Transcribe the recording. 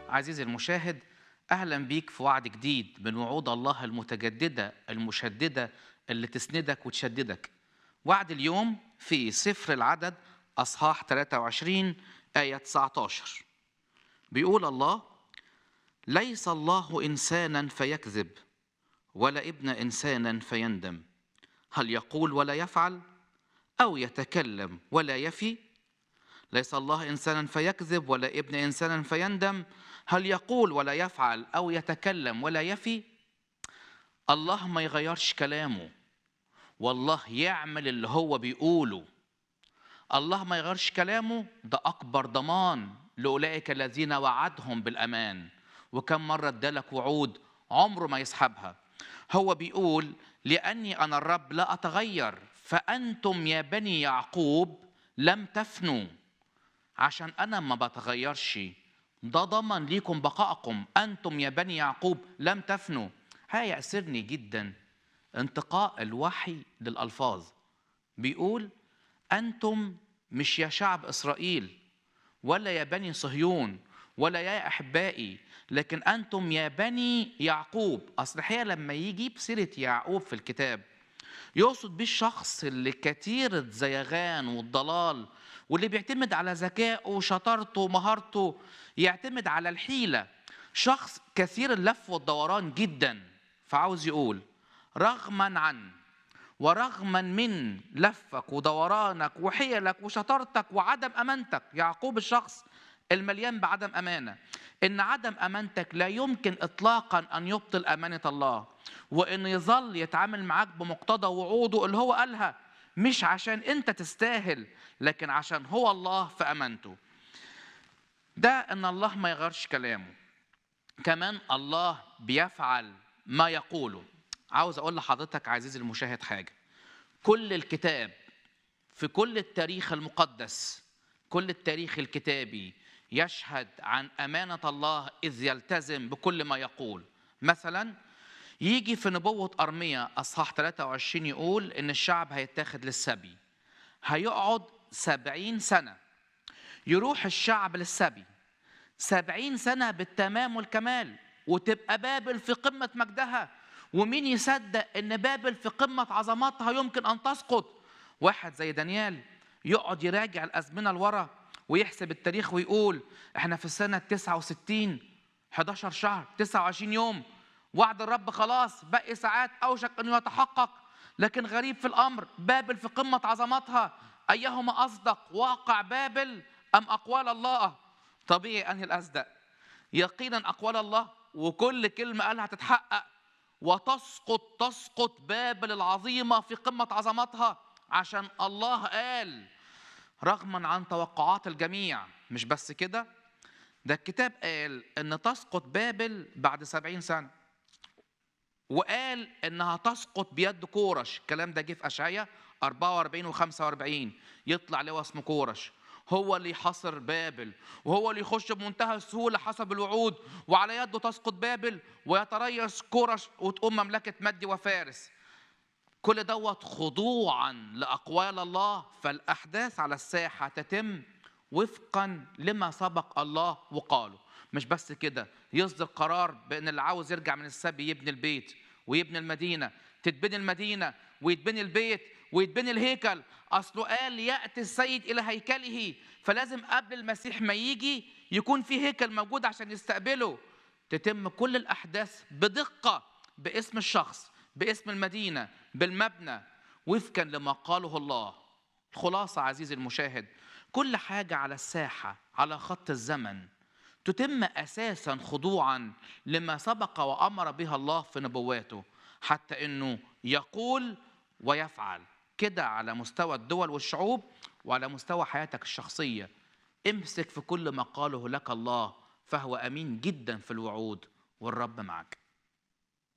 عزيزي المشاهد، أهلا بيك في وعد جديد من وعود الله المتجددة المشددة اللي تسندك وتشددك. وعد اليوم في سفر العدد أصحاح 23 آية 19. بيقول الله: ليس الله إنسانا فيكذب، ولا ابن إنسانا فيندم. هل يقول ولا يفعل؟ أو يتكلم ولا يفي؟ ليس الله إنسانا فيكذب، ولا ابن إنسانا فيندم. هل يقول ولا يفعل أو يتكلم ولا يفي؟ الله ما يغيرش كلامه، والله يعمل اللي هو بيقوله. الله ما يغيرش كلامه، ده أكبر ضمان لأولئك الذين وعدهم بالأمان. وكم مرة ادالك وعود عمره ما يسحبها. هو بيقول: لأني أنا الرب لا أتغير، فأنتم يا بني يعقوب لم تفنوا. عشان أنا ما بتغيرش، ده ضمن ليكم بقائكم. أنتم يا بني يعقوب لم تفنوا. يأسرني جدا انتقاء الوحي للألفاظ. بيقول: أنتم مش يا شعب إسرائيل، ولا يا بني صهيون، ولا يا أحبائي، لكن أنتم يا بني يعقوب. أصل الحقيقة لما يجيب سيرة يعقوب في الكتاب يقصد بيه الشخص اللي كتير الزيغان والضلال، واللي بيعتمد على ذكائه وشطارته ومهارته، يعتمد على الحيلة. شخص كثير اللف والدوران جدا. فعاوز يقول: رغما عن ورغما من لفك ودورانك وحيلك وشطارتك وعدم أمانتك، يعقوب الشخص المليان بعدم أمانة، إن عدم أمانتك لا يمكن إطلاقا أن يبطل أمانة الله، وإن يظل يتعامل معاك بمقتضى وعوده اللي هو قالها، مش عشان أنت تستاهل، لكن عشان هو الله في أمانته. ده إن الله ما يغيرش كلامه. كمان الله بيفعل ما يقوله. عاوز أقول لحضرتك عزيزي المشاهد حاجة: كل الكتاب، في كل التاريخ المقدس، كل التاريخ الكتابي يشهد عن أمانة الله إذ يلتزم بكل ما يقول. مثلا يجي في نبوة أرميا أصحاح 23 يقول إن الشعب هيتاخد للسبي، هيقعد 70 سنة. يروح الشعب للسبي 70 سنة بالتمام والكمال، وتبقى بابل في قمة مجدها. ومين يصدق إن بابل في قمة عظمتها يمكن أن تسقط؟ واحد زي دانيال يقعد يراجع الأزمنة لورا ويحسب التاريخ ويقول: إحنا في السنة 69، 11 شهر، 29 يوم، وعد الرب خلاص بقي ساعات أوشك أن يتحقق. لكن غريب في الأمر، بابل في قمة عظمتها، أيهما أصدق، واقع بابل أم أقوال الله؟ طبيعي أنهي الأصدق؟ يقينا أقوال الله، وكل كلمة قالها تتحقق، تسقط بابل العظيمة في قمة عظمتها، عشان الله قال رغما عن توقعات الجميع. مش بس كده، ده الكتاب قال إن تسقط بابل بعد 70 سنة، وقال إنها تسقط بيد كورش. الكلام ده جه في أشعياء 44 و45. يطلع لواء اسمه كورش، هو اللي يحاصر بابل، وهو اللي يخش بمنتهى السهولة حسب الوعود، وعلى يده تسقط بابل ويتريث كورش وتقوم مملكة مدي وفارس. كل دوت خضوعا لأقوال الله، فالأحداث على الساحة تتم وفقا لما سبق الله وقاله. مش بس كده، يصدر قرار بأن اللي عاوز يرجع من السبي يبني البيت ويبني المدينة، تتبني المدينة ويتبني البيت ويتبني الهيكل. أصله قال: يأتي السيد إلى هيكله، فلازم قبل المسيح ما يجي يكون في هيكل موجود عشان يستقبله. تتم كل الأحداث بدقة، باسم الشخص، باسم المدينة، بالمبنى، وفقا لما قاله الله. الخلاصة عزيزي المشاهد: كل حاجة على الساحة على خط الزمن تتم أساسا خضوعا لما سبق وأمر بها الله في نبواته، حتى أنه يقول ويفعل كده على مستوى الدول والشعوب وعلى مستوى حياتك الشخصية. امسك في كل ما قاله لك الله، فهو أمين جدا في الوعود، والرب معك.